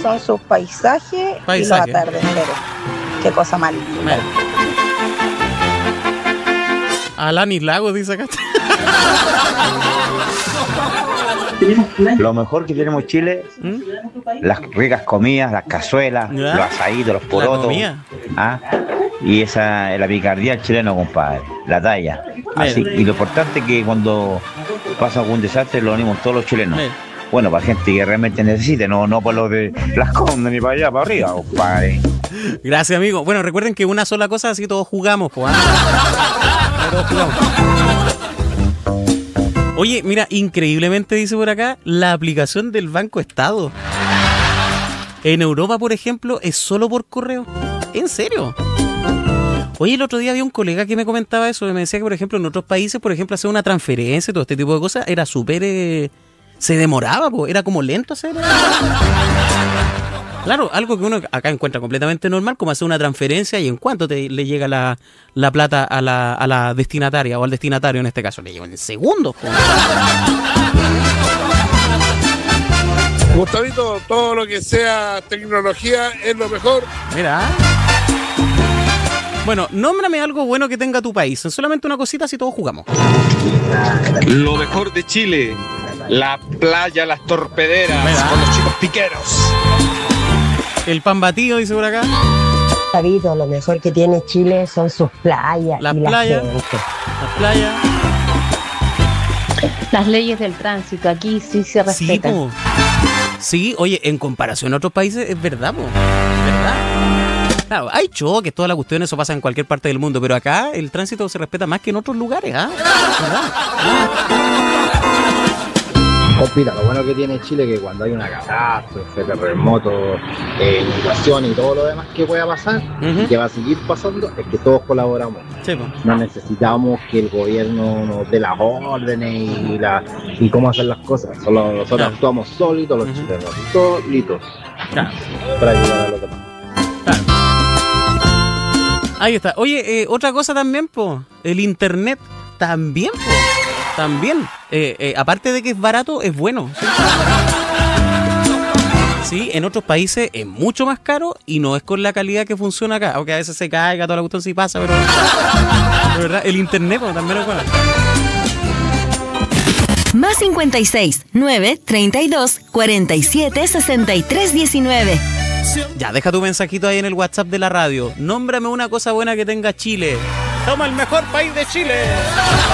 son sus paisajes y los atardeceres. Qué cosa más linda. Alanis Lagos, dice acá. Lo mejor que tenemos en Chile, las ricas comidas, las cazuelas, los asaditos, los porotos. Y esa es la picardía del chileno, compadre, la talla. Así, y lo importante es que cuando pasa algún desastre lo unimos todos los chilenos. Bueno, para gente que realmente necesite, no por lo de Las Condes ni para allá, para arriba, compadre. Gracias, amigo. Bueno, recuerden que una sola cosa, así todos jugamos, Todos jugamos. Oye, mira, increíblemente dice por acá, la aplicación del Banco Estado. En Europa, por ejemplo, es solo por correo. ¿En serio? Oye, el otro día había un colega que me comentaba eso, me decía que, por ejemplo, en otros países, por ejemplo, hacer una transferencia, todo este tipo de cosas, era súper... se demoraba, era como lento hacer... Claro, algo que uno acá encuentra completamente normal, como hacer una transferencia y en cuánto le llega la plata a la destinataria o al destinatario en este caso. Le llega en segundos. Gustavito, todo lo que sea tecnología es lo mejor. Mira. Bueno, nómbrame algo bueno que tenga tu país. Solamente una cosita si todos jugamos. Lo mejor de Chile. La playa, las torpederas, ¿verdad? Con los chicos piqueros. El pan batido, dice por acá. Gustavito, lo mejor que tiene Chile son sus playas. Las y playas. La gente. Las playas. Las leyes del tránsito, aquí sí se respetan. Sí, oye, en comparación a otros países, es verdad, ¿verdad? Claro, hay choques, todas las cuestiones, eso pasa en cualquier parte del mundo, pero acá el tránsito se respeta más que en otros lugares, ¿verdad? Compita, lo bueno que tiene Chile es que cuando hay una catástrofe, terremoto, inundación y todo lo demás que pueda pasar, y que va a seguir pasando, es que todos colaboramos. Sí, no necesitamos que el gobierno nos dé las órdenes y cómo hacer las cosas. Solo nosotros actuamos solitos, los chilenos, solitos, para ayudar a los demás. Ahí está. Oye, otra cosa también, el internet también, también, aparte de que es barato, es bueno. Sí, en otros países es mucho más caro y no es con la calidad que funciona acá. Aunque a veces se caiga, toda la cuestión sí pasa, pero de verdad, el internet también es bueno. Más 56 9 32 47 63 19. Ya, deja tu mensajito ahí en el WhatsApp de la radio. Nómbrame una cosa buena que tenga Chile. Toma el mejor país de Chile.